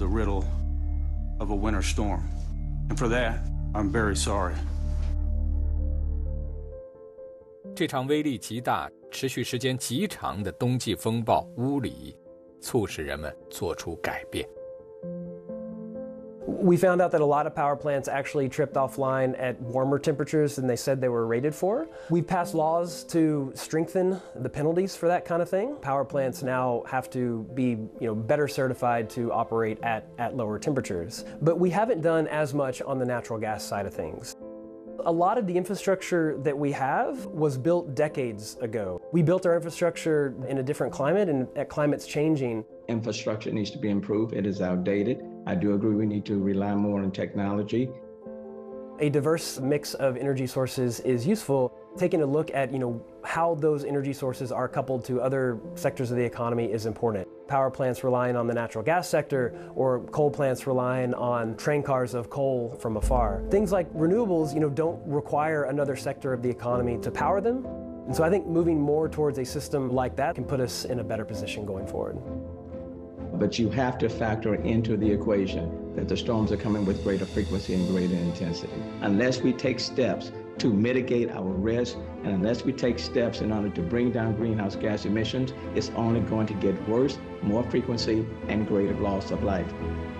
riddle of a winter storm. And for that, I'm very sorry. 这场威力极大、持续时间极长的冬季风暴乌里，促使人们做出改变。 We found out that a lot of power plants actually tripped offline at warmer temperatures than they said they were rated for. We've passed laws to strengthen the penalties for that kind of thing. Power plants now have to be, better certified to operate at lower temperatures. But we haven't done as much on the natural gas side of things. A lot of the infrastructure that we have was built decades ago. We built our infrastructure in a different climate, and that climate's changing. Infrastructure needs to be improved. It is outdated. I do agree we need to rely more on technology. A diverse mix of energy sources is useful. Taking a look at, how those energy sources are coupled to other sectors of the economy is important. Power plants relying on the natural gas sector, or coal plants relying on train cars of coal from afar. Things like renewables, don't require another sector of the economy to power them. And so I think moving more towards a system like that can put us in a better position going forward. But you have to factor into the equation that the storms are coming with greater frequency and greater intensity. Unless we take steps to mitigate our risk, and unless we take steps in order to bring down greenhouse gas emissions, it's only going to get worse, more frequency, and greater loss of life.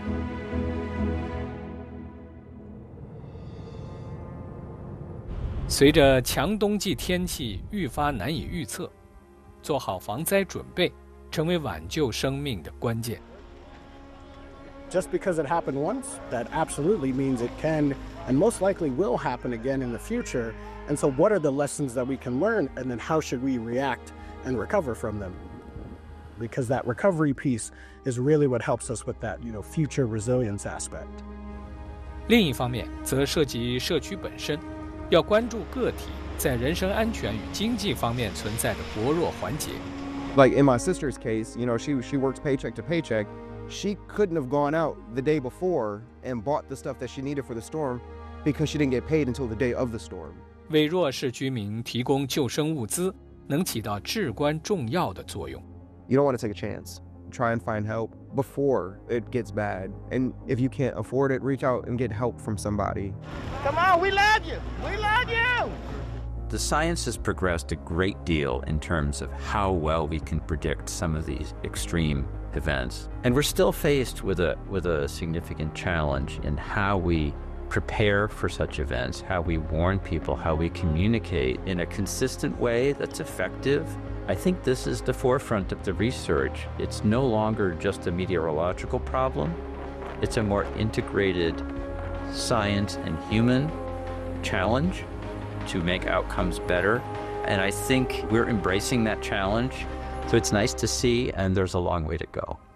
随着强冬季天气愈发难以预测，做好防灾准备成为挽救生命的关键。 Just because it happened once, that absolutely means it can and most likely will happen again in the future. And so what are the lessons that we can learn, and then how should we react and recover from them? Because that recovery piece is really what helps us with that, future resilience aspect. 另一方面则涉及社区本身，要关注个体在人身安全与经济方面存在的薄弱环节。 Like in my sister's case, she works paycheck to paycheck. She couldn't have gone out the day before and bought the stuff that she needed for the storm because she didn't get paid until the day of the storm. 为弱势居民提供救生物资，能起到至关重要的作用。 You don't want to take a chance. Try and find help before it gets bad. And if you can't afford it, reach out and get help from somebody. Come on, we love you. We love you. The science has progressed a great deal in terms of how well we can predict some of these extreme events. And we're still faced with a significant challenge in how we prepare for such events, how we warn people, how we communicate in a consistent way that's effective. I think this is the forefront of the research. It's no longer just a meteorological problem. It's a more integrated science and human challenge to make outcomes better. And I think we're embracing that challenge. So it's nice to see, and there's a long way to go.